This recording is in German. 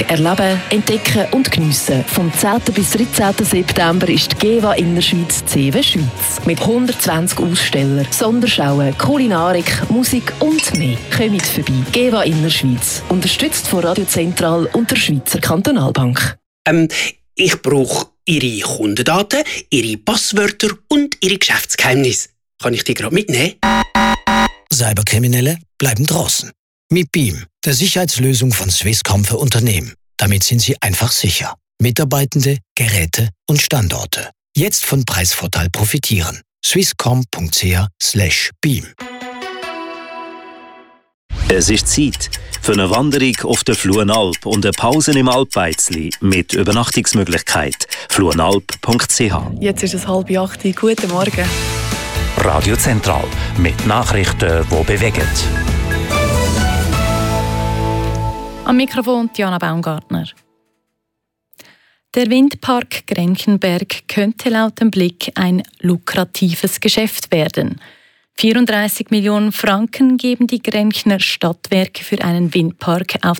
Windpark erleben, entdecken und geniessen. Vom 10. bis 13. September ist die GEWA Innerschweiz CW Schweiz. Mit 120 Ausstellern, Sonderschauen, Kulinarik, Musik und mehr. Kommt vorbei. GEWA Innerschweiz. Unterstützt von Radio Zentral und der Schweizer Kantonalbank. Ich brauche Ihre Kundendaten, Ihre Passwörter und Ihre Geschäftsgeheimnisse. Kann ich die gerade mitnehmen? Cyberkriminelle bleiben draußen. Mit Beam, der Sicherheitslösung von Swisscom für Unternehmen. Damit sind Sie einfach sicher. Mitarbeitende, Geräte und Standorte. Jetzt von Preisvorteil profitieren. swisscom.ch/beam. Es ist Zeit für eine Wanderung auf der Fluenalp und eine Pause im Alpbeizli mit Übernachtungsmöglichkeit. fluenalp.ch. Jetzt ist es 7:30. Guten Morgen. Radio Zentral mit Nachrichten, die bewegen. Am Mikrofon Diana Baumgartner. Der Windpark Grenchenberg könnte laut dem Blick ein lukratives Geschäft werden. 34 Millionen Franken geben die Grenchner Stadtwerke für einen Windpark auf